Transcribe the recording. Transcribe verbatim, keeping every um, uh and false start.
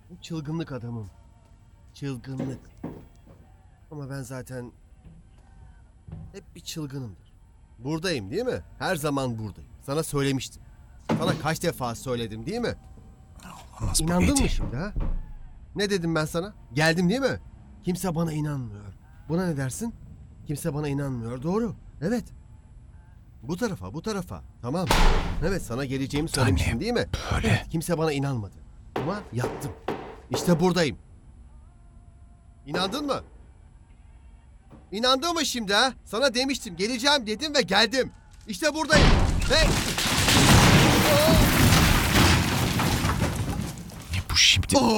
Bu çılgınlık adamım. Çılgınlık. Ama ben zaten hep bir çılgınımdır. Buradayım değil mi? Her zaman buradayım. Sana söylemiştim. Sana kaç defa söyledim değil mi? Olamaz bu İnandın Eddie. mı şimdi ha? Ne dedim ben sana? Geldim değil mi? Kimse bana inanmıyor. Buna ne dersin? Kimse bana inanmıyor. Doğru. Evet. Bu tarafa, bu tarafa. Tamam. Evet, sana geleceğimi söylemiştim Anne, değil mi? böyle. Evet, kimse bana inanmadı. Ama yaptım. İşte buradayım. İnandın mı? İnandın mı şimdi ha? Sana demiştim, geleceğim dedim ve geldim. İşte buradayım. Hey! Ne bu şimdi?